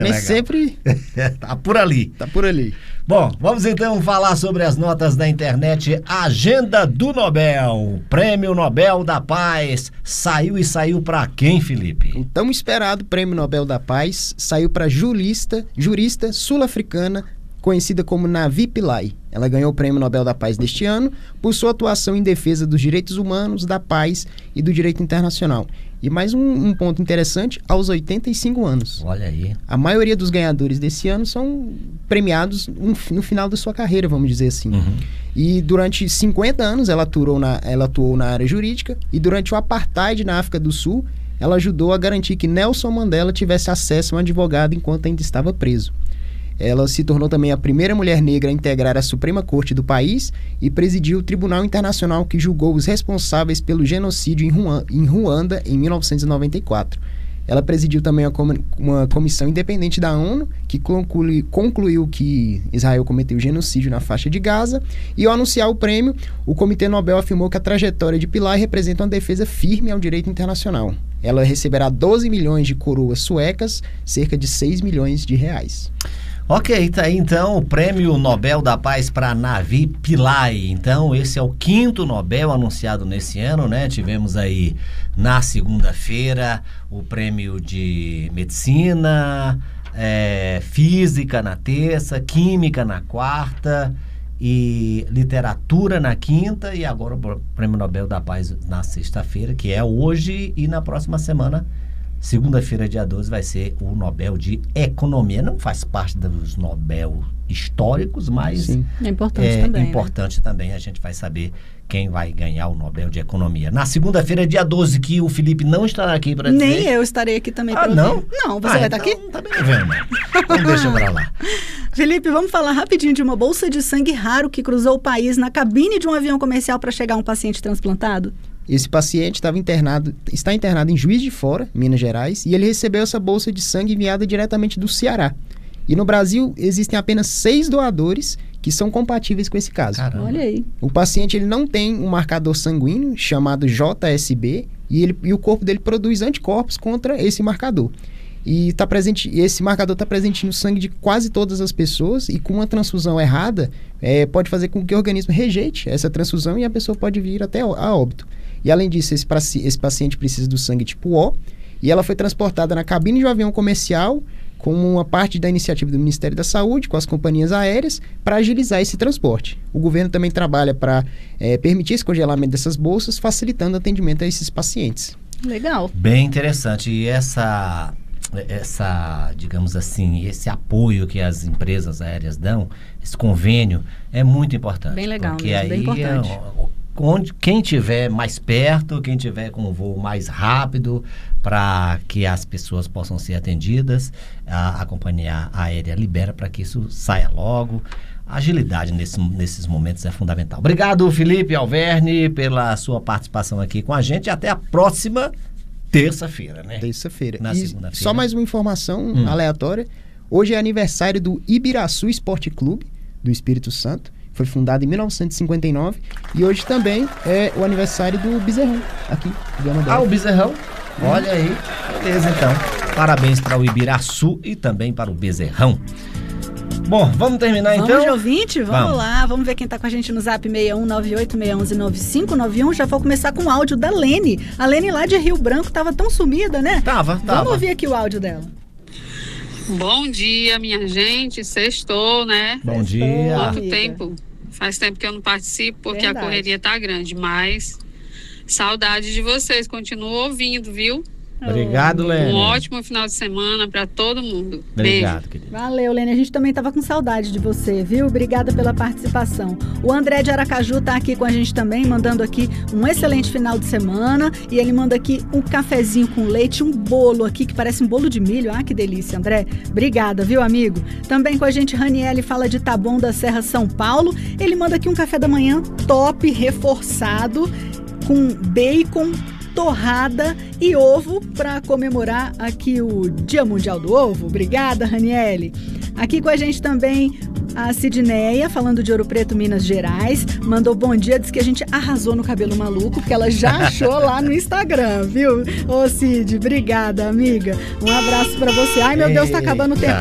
Mas sempre tá por ali. Tá por ali. Bom, vamos então falar sobre as notas da internet. Agenda do Nobel, Prêmio Nobel da Paz, saiu para quem, Felipe? O tão esperado Prêmio Nobel da Paz saiu para jurista sul-africana conhecida como Navi Pillay. Ela ganhou o Prêmio Nobel da Paz deste ano por sua atuação em defesa dos direitos humanos, da paz e do direito internacional. E mais um ponto interessante, aos 85 anos. Olha aí. A maioria dos ganhadores desse ano são premiados no final da sua carreira, vamos dizer assim. Uhum. E durante 50 anos ela atuou na área jurídica, e durante o apartheid na África do Sul, ela ajudou a garantir que Nelson Mandela tivesse acesso a um advogado enquanto ainda estava preso. Ela se tornou também a primeira mulher negra a integrar a Suprema Corte do país e presidiu o Tribunal Internacional que julgou os responsáveis pelo genocídio em Ruanda em 1994. Ela presidiu também uma comissão independente da ONU que concluiu que Israel cometeu genocídio na faixa de Gaza. E ao anunciar o prêmio, o Comitê Nobel afirmou que a trajetória de Pillay representa uma defesa firme ao direito internacional. Ela receberá 12 milhões de coroas suecas, cerca de 6 milhões de reais. Ok, tá aí então o Prêmio Nobel da Paz para Navi Pillay. Então esse é o 5º Nobel anunciado nesse ano, né? Tivemos aí na segunda-feira o prêmio de Medicina, Física na terça, Química na quarta e Literatura na quinta, e agora o Prêmio Nobel da Paz na sexta-feira, que é hoje, e na próxima semana, segunda-feira, dia 12, vai ser o Nobel de Economia. Não faz parte dos Nobel históricos, mas sim, é importante também. Importante também. A gente vai saber quem vai ganhar o Nobel de Economia. Na segunda-feira, dia 12, que o Felipe não estará aqui para dizer. Nem eu estarei aqui também para não? ouvir. Não, você vai estar aqui? Não, tá bem vendo. Então deixa pra lá. Felipe, vamos falar rapidinho de uma bolsa de sangue raro que cruzou o país na cabine de um avião comercial para chegar a um paciente transplantado. Esse paciente está internado em Juiz de Fora, Minas Gerais, e ele recebeu essa bolsa de sangue enviada diretamente do Ceará. E no Brasil existem apenas 6 doadores que são compatíveis com esse caso. Caramba. Olha aí. O paciente ele não tem um marcador sanguíneo chamado JSB e o corpo dele produz anticorpos contra esse marcador. E esse marcador está presente no sangue de quase todas as pessoas, e com uma transfusão errada pode fazer com que o organismo rejeite essa transfusão e a pessoa pode vir até a óbito. E além disso, esse paciente precisa do sangue tipo O, e ela foi transportada na cabine de um avião comercial como uma parte da iniciativa do Ministério da Saúde, com as companhias aéreas, para agilizar esse transporte. O governo também trabalha para permitir esse congelamento dessas bolsas, facilitando o atendimento a esses pacientes. Legal. Bem interessante. E essa, digamos assim, esse apoio que as empresas aéreas dão, esse convênio, é muito importante. Bem legal, porque mesmo, aí bem importante. Quem tiver mais perto, quem tiver com um voo mais rápido, para que as pessoas possam ser atendidas, a companhia aérea libera para que isso saia logo. A agilidade nesses momentos é fundamental. Obrigado, Felipe Alverne, pela sua participação aqui com a gente. Até a próxima terça-feira, né? Terça-feira. Na segunda-feira. Só mais uma informação aleatória. Hoje é aniversário do Ibiraçu Esporte Clube, do Espírito Santo. Foi fundado em 1959. E hoje também é o aniversário do Bezerrão, aqui do Gama Dela. O Bezerrão. Olha aí. Beleza, então. Parabéns para o Ibiraçu e também para o Bezerrão. Bom, vamos terminar então? Vamos de ouvinte? Vamos lá. Vamos ver quem está com a gente no zap 61986119591. Já vou começar com o áudio da Lene. A Lene lá de Rio Branco estava tão sumida, né? Tava. Vamos ouvir aqui o áudio dela. Bom dia, minha gente. Sextou, né? Bom dia. Quanto tempo? Faz tempo que eu não participo porque Verdade. A correria tá grande, mas saudade de vocês. Continuo ouvindo, viu? Obrigado, Lene. Um ótimo final de semana para todo mundo. Obrigado, Beijo. querido. Valeu, Lene. A gente também estava com saudade de você, viu? Obrigada pela participação. O André de Aracaju está aqui com a gente também, mandando aqui um excelente final de semana. E ele manda aqui um cafezinho com leite, um bolo aqui que parece um bolo de milho. Ah, que delícia, André. Obrigada, viu, amigo? Também com a gente, Raniele fala de Taboão da Serra, São Paulo. Ele manda aqui um café da manhã top, reforçado, com bacon, torrada e ovo para comemorar aqui o Dia Mundial do Ovo. Obrigada, Raniele. Aqui com a gente também A Sidneia, falando de Ouro Preto, Minas Gerais, mandou bom dia, diz que a gente arrasou no Cabelo Maluco, porque ela já achou lá no Instagram, viu? Ô Cid, obrigada, amiga. Um abraço pra você. Ai, meu Deus, tá acabando o tempo.